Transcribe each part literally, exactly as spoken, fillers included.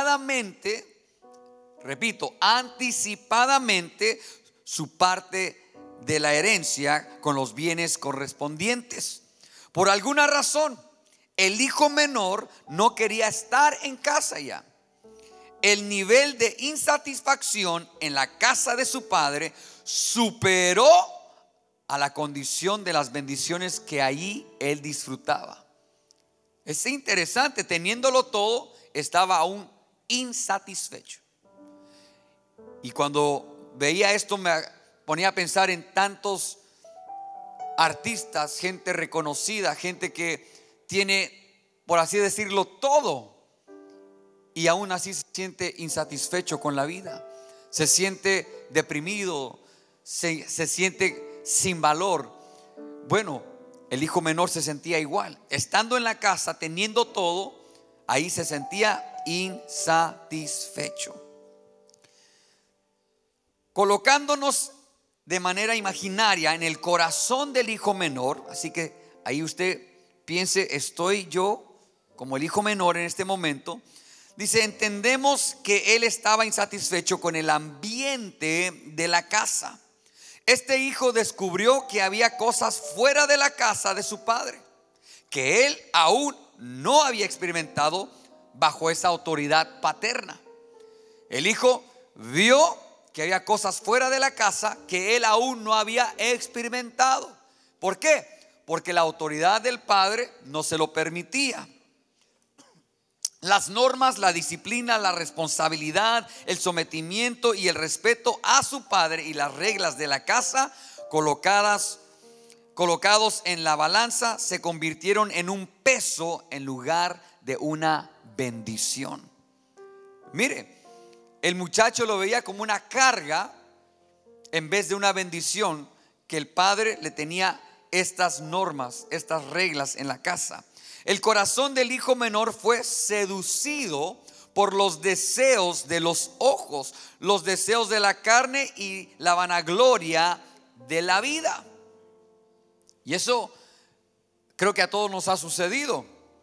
anticipadamente, repito, anticipadamente su parte de la herencia con los bienes correspondientes. Por alguna razón, el hijo menor no quería estar en casa ya. El nivel de insatisfacción en la casa de su padre superó a la condición de las bendiciones que allí él disfrutaba. Es interesante, teniéndolo todo, estaba aún insatisfecho. Y cuando veía esto me ponía a pensar en tantos artistas, gente reconocida, gente que tiene, por así decirlo, todo, y aún así se siente insatisfecho con la vida, se siente deprimido, se, se siente sin valor. Bueno, el hijo menor se sentía igual, estando en la casa, teniendo todo, ahí se sentía insatisfecho. Colocándonos de manera imaginaria en el corazón del hijo menor, así que ahí usted piense, estoy yo como el hijo menor en este momento. Dice, entendemos que él estaba insatisfecho con el ambiente de la casa. Este hijo descubrió que había cosas fuera de la casa de su padre que él aún no había experimentado bajo esa autoridad paterna. El hijo vio que había cosas fuera de la casa que él aún no había experimentado. ¿Por qué? Porque la autoridad del padre no se lo permitía. Las normas, la disciplina, la responsabilidad, el sometimiento y el respeto a su padre y las reglas de la casa colocadas, colocados en la balanza se convirtieron en un peso en lugar de una bendición. Mire, el muchacho lo veía como una carga en vez de una bendición, que el padre le tenía estas normas, estas reglas en la casa. El corazón del hijo menor fue seducido por los deseos de los ojos, los deseos de la carne y la vanagloria de la vida. Y eso creo que a todos nos ha sucedido.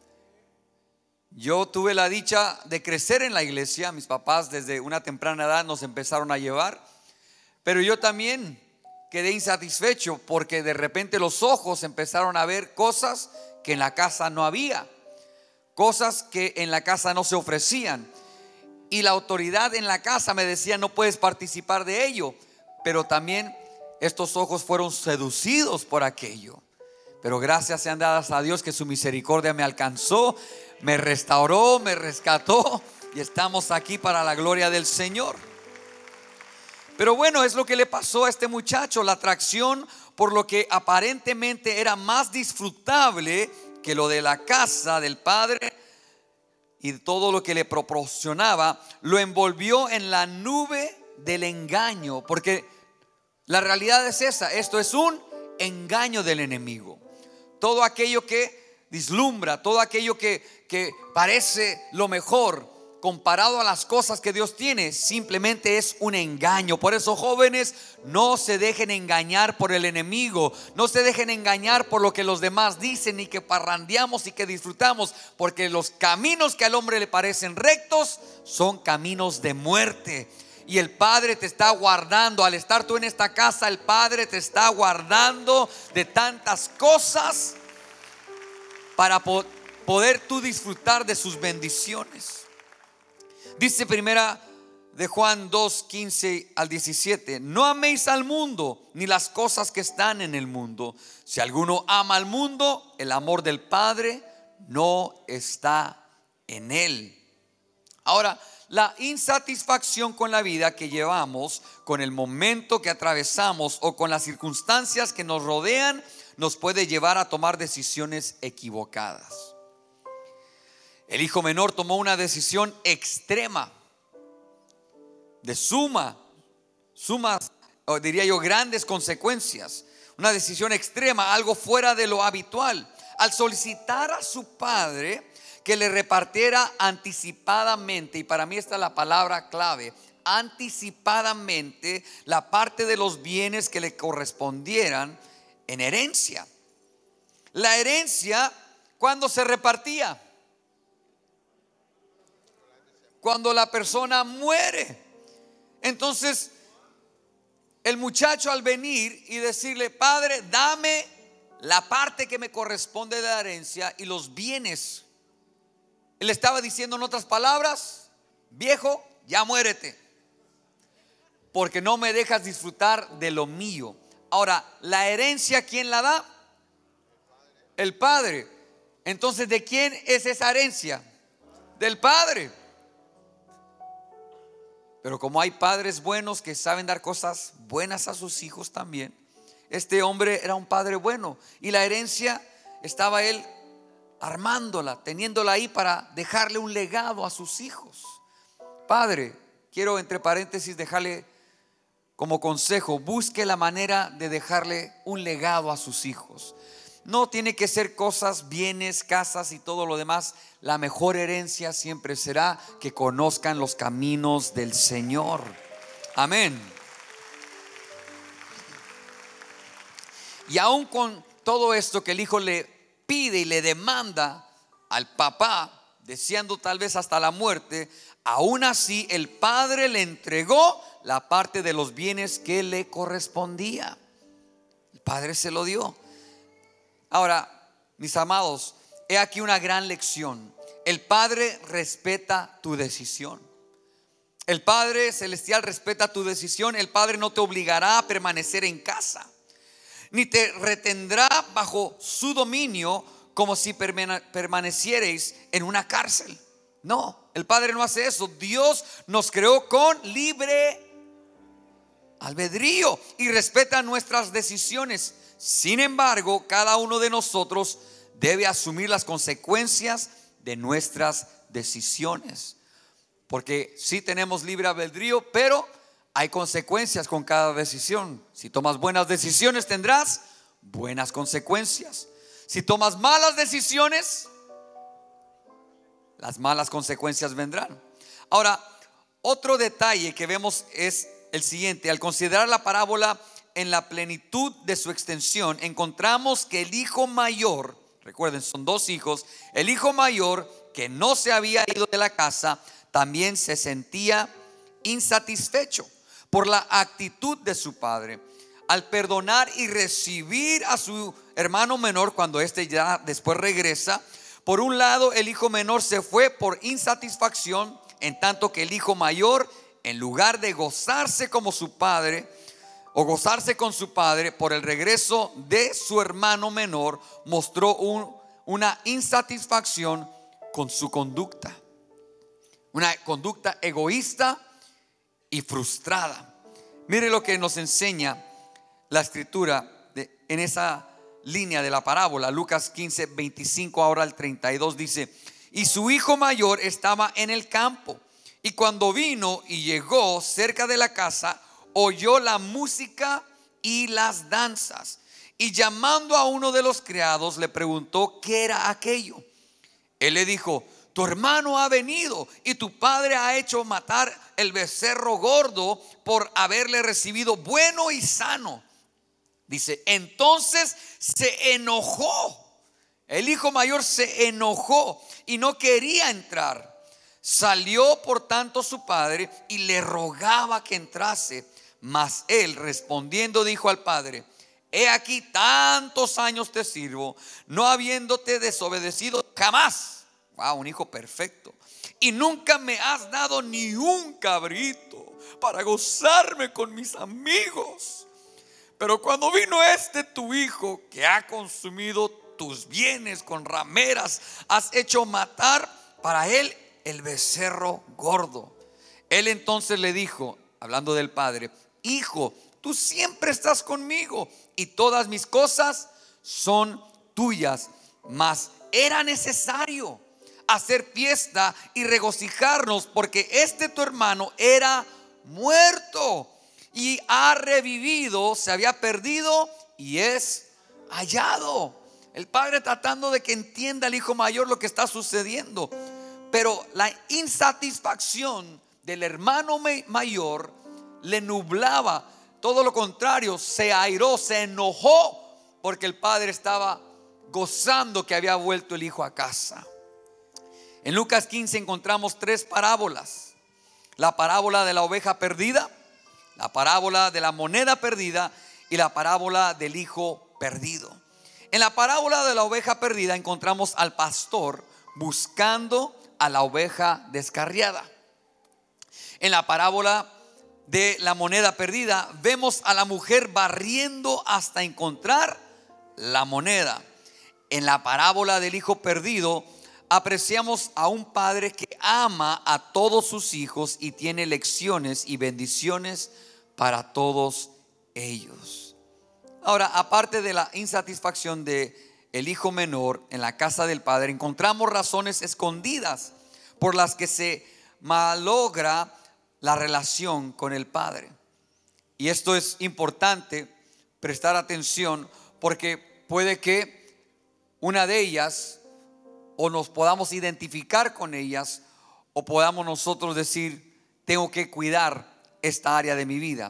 Yo tuve la dicha de crecer en la iglesia. Mis papás desde una temprana edad nos empezaron a llevar, pero yo también quedé insatisfecho porque de repente los ojos empezaron a ver cosas que en la casa no había, cosas que en la casa no se ofrecían, y la autoridad en la casa me decía no puedes participar de ello, pero también estos ojos fueron seducidos por aquello. Pero gracias sean dadas a Dios que su misericordia me alcanzó, me restauró, me rescató, y estamos aquí para la gloria del Señor. Pero bueno, es lo que le pasó a este muchacho, la atracción por lo que aparentemente era más disfrutable que lo de la casa del padre y todo lo que le proporcionaba, lo envolvió en la nube del engaño, porque la realidad es esa, esto es un engaño del enemigo. Todo aquello que vislumbra, todo aquello que, que parece lo mejor comparado a las cosas que Dios tiene, simplemente es un engaño. Por eso, jóvenes, no se dejen engañar por el enemigo, no se dejen engañar por lo que los demás dicen y que parrandeamos y que disfrutamos, porque los caminos que al hombre le parecen rectos son caminos de muerte. Y el Padre te está guardando. Al estar tú en esta casa, el Padre te está guardando de tantas cosas para po- poder tú disfrutar de sus bendiciones. Dice primera de Juan dos, quince al diecisiete: no améis al mundo ni las cosas que están en el mundo. Si alguno ama al mundo, el amor del Padre no está en él. Ahora, la insatisfacción con la vida que llevamos, con el momento que atravesamos o con las circunstancias que nos rodean, nos puede llevar a tomar decisiones equivocadas. El hijo menor tomó una decisión extrema, de suma, sumas, o diría yo, grandes consecuencias. Una decisión extrema, algo fuera de lo habitual. Al solicitar a su padre que le repartiera anticipadamente, y para mí esta es la palabra clave, anticipadamente la parte de los bienes que le correspondieran en herencia. La herencia, ¿cuándo se repartía? cuando la persona muere. Entonces el muchacho, al venir y decirle: Padre, dame la parte que me corresponde de la herencia y los bienes, él estaba diciendo, en otras palabras: viejo, ya muérete, porque no me dejas disfrutar de lo mío. Ahora, la herencia, ¿quién la da? El Padre. Entonces, ¿de quién es esa herencia? Del Padre. Pero como hay padres buenos que saben dar cosas buenas a sus hijos también, este hombre era un padre bueno, y la herencia estaba él armándola, teniéndola ahí para dejarle un legado a sus hijos. Padre, quiero entre paréntesis dejarle como consejo: busque la manera de dejarle un legado a sus hijos. No tiene que ser cosas, bienes, casas y todo lo demás. La mejor herencia siempre será que conozcan los caminos del Señor. Amén. Y aún con todo esto que el hijo le pide y le demanda al papá, deseando tal vez hasta la muerte, aún así el padre le entregó la parte de los bienes que le correspondía. El padre se lo dio. Ahora, mis amados, he aquí una gran lección. El Padre respeta tu decisión. El Padre celestial respeta tu decisión. El Padre no te obligará a permanecer en casa, ni te retendrá bajo su dominio como si permanecierais en una cárcel. No, el Padre no hace eso. Dios nos creó con libre albedrío y respeta nuestras decisiones. Sin embargo, cada uno de nosotros debe asumir las consecuencias de nuestras decisiones, porque sí tenemos libre albedrío, pero hay consecuencias con cada decisión. Si tomas buenas decisiones, tendrás buenas consecuencias. Si tomas malas decisiones, las malas consecuencias vendrán. Ahora, otro detalle que vemos es el siguiente: al considerar la parábola en la plenitud de su extensión, encontramos que el hijo mayor, recuerden, son dos hijos, el hijo mayor, que no se había ido de la casa, también se sentía insatisfecho por la actitud de su padre. Al perdonar y recibir a su hermano menor cuando éste ya después regresa, por un lado el hijo menor se fue por insatisfacción, en tanto que el hijo mayor, en lugar de gozarse como su padre o gozarse con su padre por el regreso de su hermano menor, mostró un, una insatisfacción con su conducta, una conducta egoísta y frustrada. Mire lo que nos enseña la escritura de, en esa línea de la parábola. Lucas quince, veinticinco ahora al treinta y dos dice: y su hijo mayor estaba en el campo, y cuando vino y llegó cerca de la casa, oyó la música y las danzas, y llamando a uno de los criados le preguntó qué era aquello. Él le dijo: tu hermano ha venido y tu padre ha hecho matar el becerro gordo por haberle recibido bueno y sano. Dice, entonces se enojó. El hijo mayor se enojó y no quería entrar. Salió por tanto su padre y le rogaba que entrase. Mas él respondiendo dijo al padre: he aquí tantos años te sirvo, no habiéndote desobedecido jamás. Wow, un hijo perfecto. Y nunca me has dado ni un cabrito para gozarme con mis amigos. Pero cuando vino este tu hijo, que ha consumido tus bienes con rameras, has hecho matar para él el becerro gordo. Él entonces le dijo, hablando del padre: hijo, tú siempre estás conmigo y todas mis cosas son tuyas. Mas era necesario hacer fiesta y regocijarnos, porque este tu hermano era muerto y ha revivido, se había perdido y es hallado. El padre tratando de que entienda el hijo mayor lo que está sucediendo, pero la insatisfacción del hermano mayor le nublaba. Todo lo contrario, se airó, se enojó porque el padre estaba gozando que había vuelto el hijo a casa. En Lucas quince encontramos tres parábolas. la parábola de la oveja perdida, la parábola de la moneda perdida y la parábola del hijo perdido. En la parábola de la oveja perdida encontramos al pastor buscando a la oveja descarriada. En la parábola de la moneda perdida vemos a la mujer barriendo hasta encontrar la moneda. En la parábola del hijo perdido apreciamos a un padre que ama a todos sus hijos y tiene lecciones y bendiciones para todos ellos. Ahora, aparte de la insatisfacción de el hijo menor en la casa del padre, encontramos razones escondidas por las que se malogra la relación con el padre. Y esto es importante prestar atención, porque puede que una de ellas o nos podamos identificar con ellas, o podamos nosotros decir: tengo que cuidar esta área de mi vida.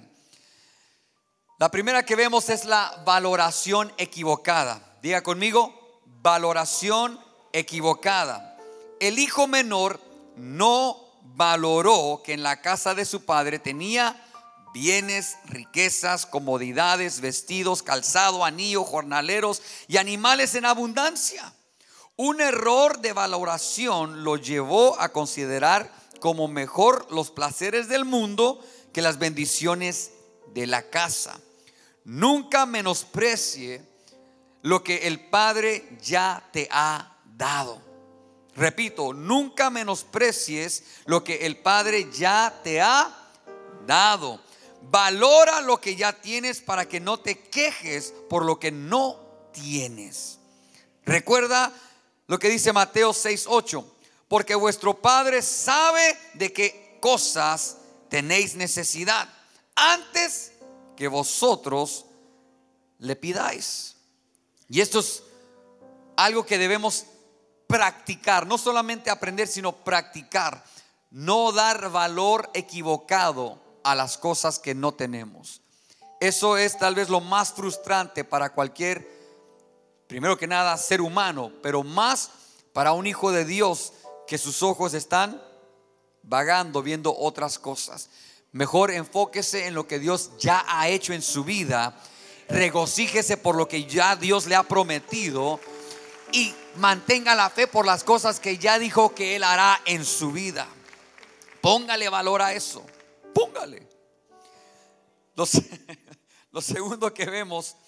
La primera que vemos es la valoración equivocada. Diga conmigo: valoración equivocada. El hijo menor no valoró que en la casa de su padre tenía bienes, riquezas, comodidades, vestidos, calzado, anillo, jornaleros y animales en abundancia. Un error de valoración lo llevó a considerar como mejor los placeres del mundo que las bendiciones de la casa. Nunca menosprecie lo que el Padre ya te ha dado. Repito, nunca menosprecies lo que el Padre ya te ha dado. Valora lo que ya tienes para que no te quejes por lo que no tienes. Recuerda lo que dice Mateo seis ocho: porque vuestro Padre sabe de qué cosas tenéis necesidad antes que vosotros le pidáis. Y esto es algo que debemos practicar, no solamente aprender, sino practicar. No dar valor equivocado a las cosas que no tenemos. Eso es tal vez lo más frustrante para cualquier, primero que nada, ser humano, pero más para un hijo de Dios que sus ojos están vagando, viendo otras cosas. Mejor enfóquese en lo que Dios ya ha hecho en su vida. Regocíjese por lo que ya Dios le ha prometido y mantenga la fe por las cosas que ya dijo que Él hará en su vida. Póngale valor a eso. Póngale. Lo, lo segundo que vemos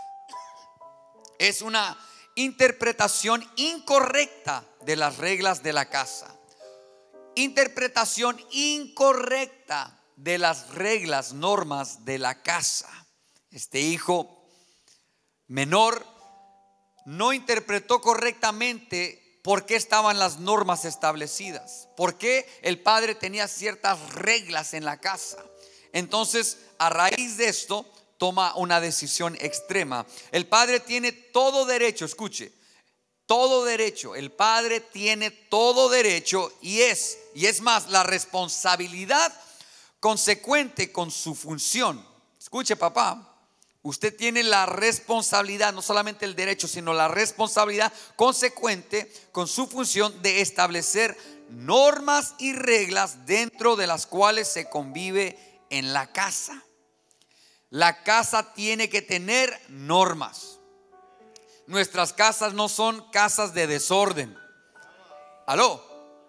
es una interpretación incorrecta de las reglas de la casa. Interpretación incorrecta de las reglas, normas de la casa. Este hijo menor no interpretó correctamente por qué estaban las normas establecidas, por qué el padre tenía ciertas reglas en la casa. Entonces, a raíz de esto, toma una decisión extrema. El padre tiene todo derecho, escuche, todo derecho. El padre tiene todo derecho y es, y es más, la responsabilidad consecuente con su función. Escuche, papá, usted tiene la responsabilidad, no solamente el derecho, sino la responsabilidad consecuente con su función de establecer normas y reglas dentro de las cuales se convive en la casa. La casa tiene que tener normas. Nuestras casas no son casas de desorden. ¿Aló?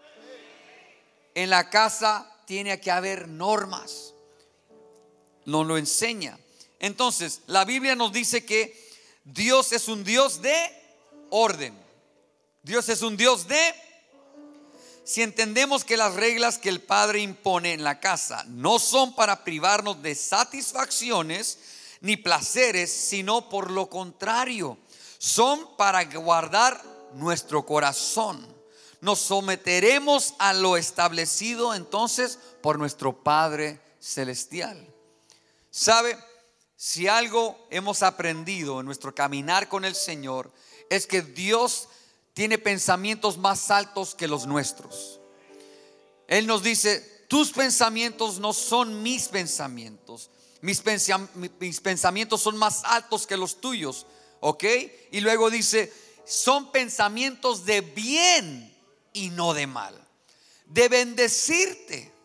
En la casa tiene que haber normas. Nos lo enseña. Entonces, la Biblia nos dice que Dios es un Dios de orden. Dios es un Dios de... Si entendemos que las reglas que el Padre impone en la casa no son para privarnos de satisfacciones ni placeres, sino por lo contrario, son para guardar nuestro corazón. Nos someteremos a lo establecido entonces por nuestro Padre Celestial. ¿Sabe? Si algo hemos aprendido en nuestro caminar con el Señor, es que Dios tiene pensamientos más altos que los nuestros. Él nos dice: tus pensamientos no son mis pensamientos. Mis, pensam- mis pensamientos son más altos que los tuyos. ¿Ok? Y luego dice: son pensamientos de bien y no de mal, de bendecirte